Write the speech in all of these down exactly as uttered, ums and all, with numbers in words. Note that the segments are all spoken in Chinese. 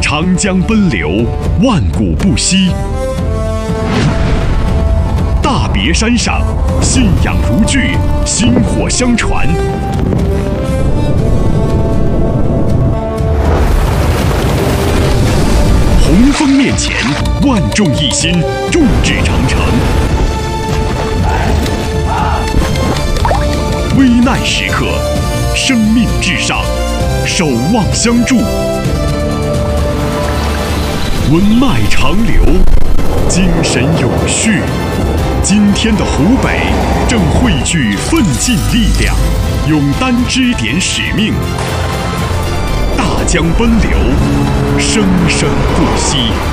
长江奔流，万古不息。大别山上，信仰如炬，薪火相传。洪峰面前，万众一心，众志成城。危难时刻，生命至上，守望相助。文脉长流，精神永续。今天的湖北正汇聚奋进力量，勇担支点使命。大江奔流，生生不息。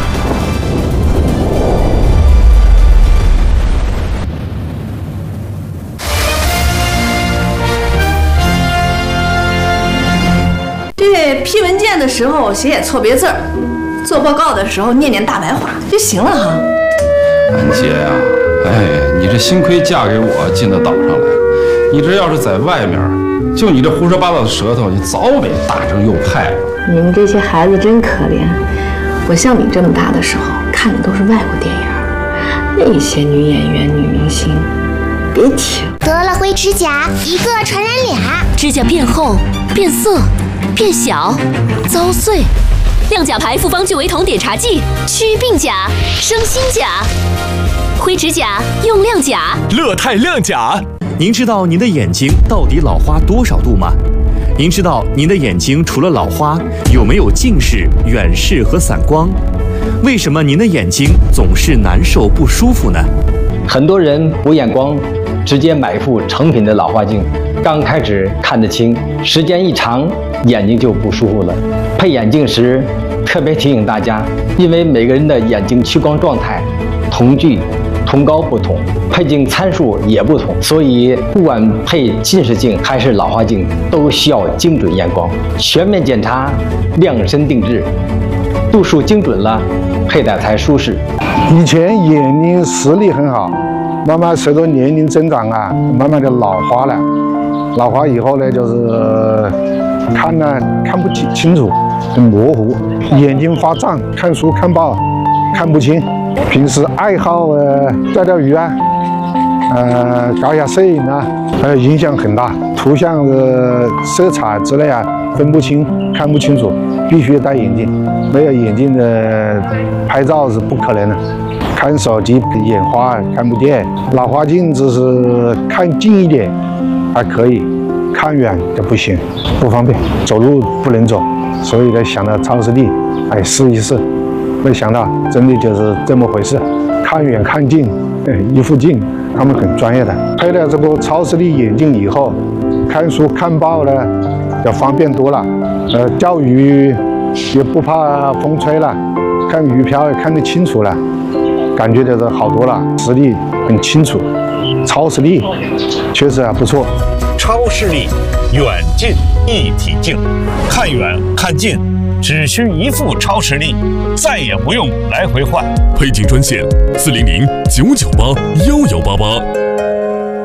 这批文件的时候写写错别字儿，做报告的时候念念大白话就行了哈。 安杰呀、啊，哎，你这幸亏嫁给我进到岛上来，你这要是在外面，就你这胡说八道的舌头，你早被打成右派了。 你们这些孩子真可怜，我像你这么大的时候看的都是外国电影，那些女演员、女明星，别提了。 得了灰指甲，一个传染俩， 指甲变厚、变色、变小、遭碎。亮甲牌复方聚维酮碘茶剂，祛病甲、生新甲。灰指甲用亮甲， 乐泰亮甲。您知道您的眼睛到底老花多少度吗？您知道您的眼睛除了老花，有没有近视、远视和散光？为什么您的眼睛总是难受不舒服呢？ 很多人补眼光，直接买一副成品的老花镜，刚开始看得清，时间一长，眼睛就不舒服了。配眼镜时，特别提醒大家，因为每个人的眼睛屈光状态、瞳距、瞳高不同，配镜参数也不同，所以不管配近视镜还是老花镜，都需要精准验光，全面检查，量身定制，度数精准了，佩戴才舒适。 以前眼睛视力很好，慢慢随着年龄增长啊，慢慢的老花了。老花以后呢，就是看呢看不清清楚，很模糊，眼睛发胀，看书看报看不清。平时爱好呃钓钓鱼啊，呃搞一下摄影啊，呃影响很大。图像的色彩之类啊分不清，看不清楚，必须戴眼镜。没有眼镜的拍照是不可能的。看手机眼花看不见，老花镜只是看近一点还可以，看远就不行，不方便，走路不能走。所以呢，想到超视力，哎，试一试。没想到真的就是这么回事，看远看近，一副镜，他们很专业的。配了这部超视力眼镜以后，看书看报呢就方便多了，呃，钓鱼也不怕风吹了，看鱼漂也看得清楚了，感觉就是好多了，视力很清楚。超视力确实还不错。 超视力远近一体镜，看远看近。只需一副超视力，再也不用来回换。 配镜专线：四零零九九八幺幺八八。